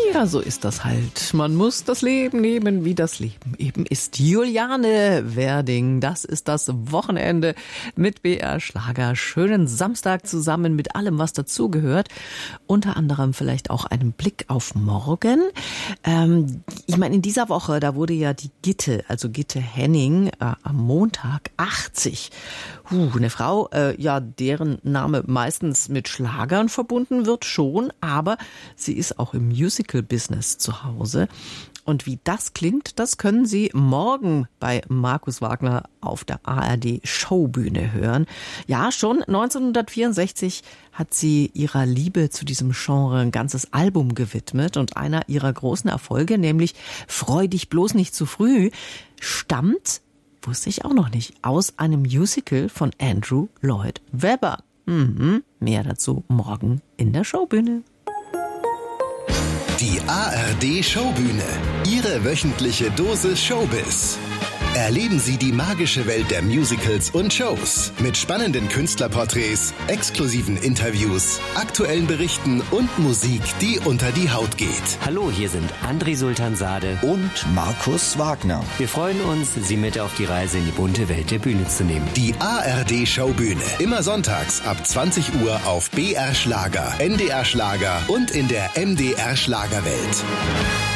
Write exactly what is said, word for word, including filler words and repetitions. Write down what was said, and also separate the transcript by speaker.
Speaker 1: Ja, so ist das halt. Man muss das Leben nehmen, wie das Leben eben ist. Juliane Werding, das ist das Wochenende mit B R Schlager. Schönen Samstag zusammen mit allem, was dazugehört. Unter anderem vielleicht auch einen Blick auf morgen. Ähm, ich meine, in dieser Woche, da wurde ja die Gitte, also Gitte Henning, äh, am Montag achtzig. Huh, eine Frau, äh, ja, deren Name meistens mit Schlagern verbunden wird, schon, aber sie ist auch im Musical-Business zu Hause. Und wie das klingt, das können Sie morgen bei Markus Wagner auf der A R D-Showbühne hören. Ja, schon neunzehnhundertvierundsechzig hat sie ihrer Liebe zu diesem Genre ein ganzes Album gewidmet. Und einer ihrer großen Erfolge, nämlich Freu dich bloß nicht zu früh, stammt, wusste ich auch noch nicht, aus einem Musical von Andrew Lloyd Webber. Mhm. Mehr dazu morgen in der Showbühne.
Speaker 2: Die A R D-Showbühne. Ihre wöchentliche Dosis Showbiz. Erleben Sie die magische Welt der Musicals und Shows mit spannenden Künstlerporträts, exklusiven Interviews, aktuellen Berichten und Musik, die unter die Haut geht.
Speaker 3: Hallo, hier sind André Sultansade
Speaker 4: und Markus Wagner.
Speaker 3: Wir freuen uns, Sie mit auf die Reise in die bunte Welt der Bühne zu nehmen.
Speaker 2: Die A R D-Showbühne. Immer sonntags ab zwanzig Uhr auf B R Schlager, N D R Schlager und in der M D R Schlagerwelt.